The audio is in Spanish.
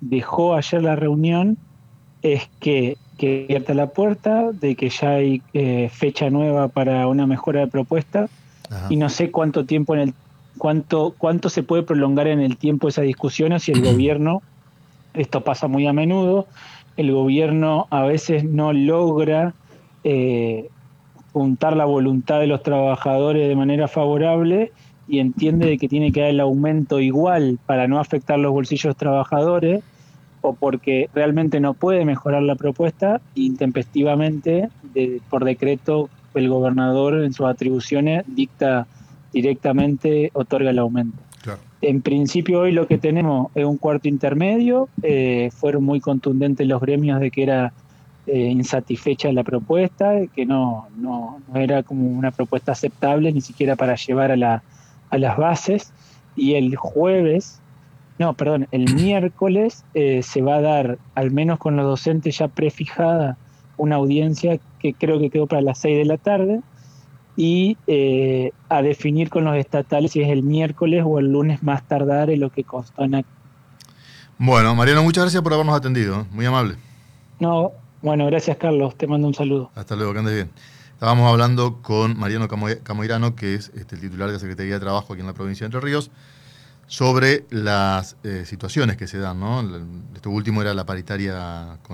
dejó ayer la reunión es que abierta la puerta, de que ya hay fecha nueva para una mejora de propuesta, Ajá. y no sé cuánto tiempo cuánto se puede prolongar en el tiempo esa discusión, o si el gobierno, esto pasa muy a menudo, el gobierno a veces no logra eh, juntar la voluntad de los trabajadores de manera favorable y entiende de que tiene que dar el aumento igual para no afectar los bolsillos de los trabajadores, o porque realmente no puede mejorar la propuesta, intempestivamente, por decreto, el gobernador en sus atribuciones dicta directamente, otorga el aumento. Claro. En principio hoy lo que tenemos es un cuarto intermedio, fueron muy contundentes los gremios de que era insatisfecha la propuesta, que no era como una propuesta aceptable ni siquiera para llevar a las bases, y el jueves, no, perdón, el miércoles se va a dar, al menos con los docentes ya prefijada, una audiencia que creo que quedó para las 6 de la tarde, y a definir con los estatales si es el miércoles o el lunes más tardar, en lo que constó en acta. Bueno, Mariano, muchas gracias por habernos atendido, ¿eh? Muy amable. No, bueno, gracias Carlos, te mando un saludo. Hasta luego, que andes bien. Estábamos hablando con Mariano Camoirano, que es el titular de la Secretaría de Trabajo aquí en la provincia de Entre Ríos, sobre las situaciones que se dan, ¿no? Esto último era la paritaria con